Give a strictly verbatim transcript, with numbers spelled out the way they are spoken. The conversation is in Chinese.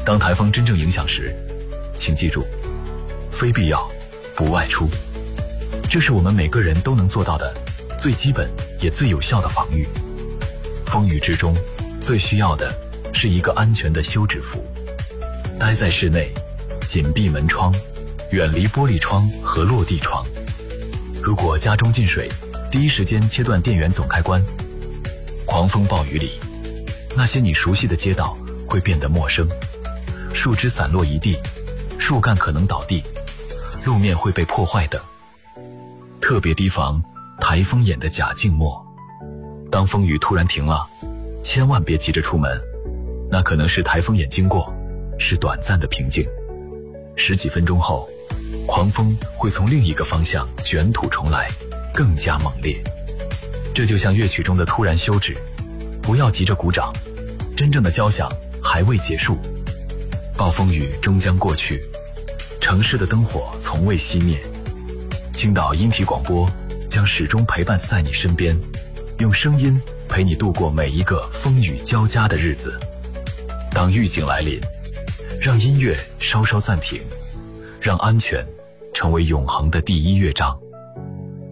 当台风真正影响时，请记住，非必要不外出，这是我们每个人都能做到的最基本也最有效的防御。风雨之中，最需要的是一个安全的休止符。待在室内，紧闭门窗，远离玻璃窗和落地窗。如果家中进水，第一时间切断电源总开关。狂风暴雨里，那些你熟悉的街道会变得陌生，树枝散落一地，树干可能倒地，路面会被破坏等。特别提防台风眼的假静默。当风雨突然停了，千万别急着出门，那可能是台风眼经过，是短暂的平静。十几分钟后，狂风会从另一个方向卷土重来，更加猛烈。这就像乐曲中的突然休止，不要急着鼓掌，真正的交响还未结束。暴风雨终将过去，城市的灯火从未熄灭。青岛音体广播将始终陪伴在你身边，用声音陪你度过每一个风雨交加的日子。当预警来临，让音乐稍稍暂停，让安全成为永恒的第一乐章。